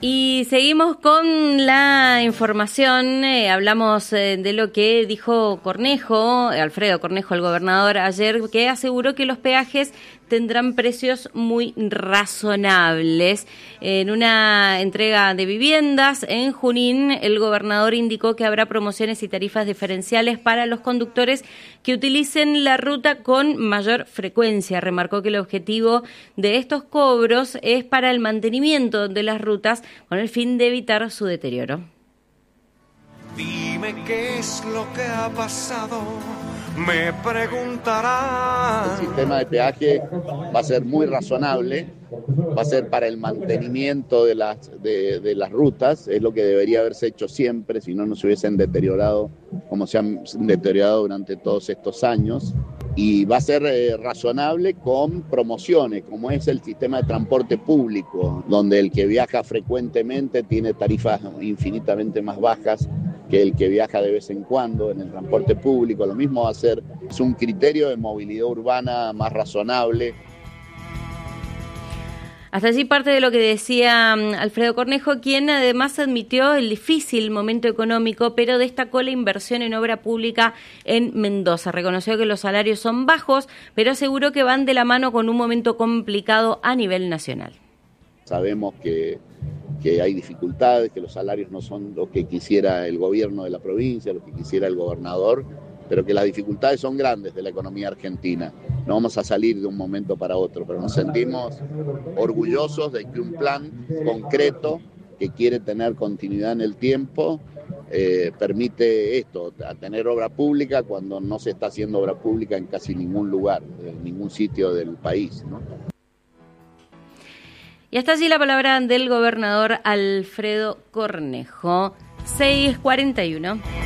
Y seguimos con la información, hablamos de lo que dijo Cornejo, Alfredo Cornejo, el gobernador, ayer, que aseguró que los peajes tendrán precios muy razonables. En una entrega de viviendas en Junín, el gobernador indicó que habrá promociones y tarifas diferenciales para los conductores que utilicen la ruta con mayor frecuencia. Remarcó que el objetivo de estos cobros es para el mantenimiento de las rutas con el fin de evitar su deterioro. Dime qué es lo que ha pasado, me preguntarán. El sistema de peaje va a ser muy razonable, va a ser para el mantenimiento de las rutas, es lo que debería haberse hecho siempre, si no se hubiesen deteriorado como se han deteriorado durante todos estos años. Y va a ser razonable con promociones, como es el sistema de transporte público, donde el que viaja frecuentemente tiene tarifas infinitamente más bajas que el que viaja de vez en cuando en el transporte público. Lo mismo va a ser, es un criterio de movilidad urbana más razonable. Hasta allí parte de lo que decía Alfredo Cornejo, quien además admitió el difícil momento económico, pero destacó la inversión en obra pública en Mendoza. Reconoció que los salarios son bajos, pero aseguró que van de la mano con un momento complicado a nivel nacional. Sabemos que hay dificultades, que los salarios no son lo que quisiera el gobierno de la provincia, lo que quisiera el gobernador, pero que las dificultades son grandes de la economía argentina. No vamos a salir de un momento para otro, pero nos sentimos orgullosos de que un plan concreto que quiere tener continuidad en el tiempo permite esto, a tener obra pública cuando no se está haciendo obra pública en casi ningún lugar, en ningún sitio del país, ¿no? Y hasta allí la palabra del gobernador Alfredo Cornejo. 6:41.